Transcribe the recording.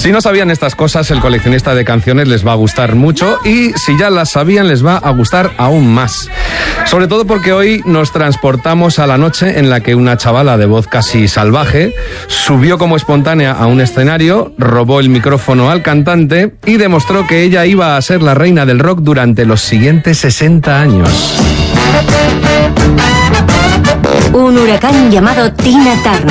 Si no sabían estas cosas, el coleccionista de canciones les va a gustar mucho, y si ya las sabían, les va a gustar aún más. Sobre todo porque hoy nos transportamos a la noche en la que una chavala de voz casi salvaje subió como espontánea a un escenario, robó el micrófono al cantante y demostró que ella iba a ser la reina del rock durante los siguientes 60 años. Un huracán llamado Tina Turner